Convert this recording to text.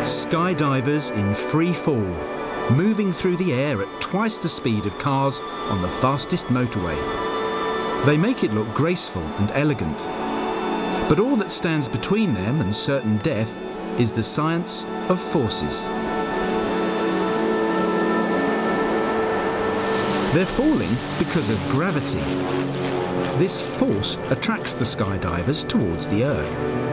Skydivers in free fall, moving through the air at twice the speed of cars on the fastest motorway. They make it look graceful and elegant. But all that stands between them and certain death is the science of forces. They're falling because of gravity. This force attracts the skydivers towards the Earth.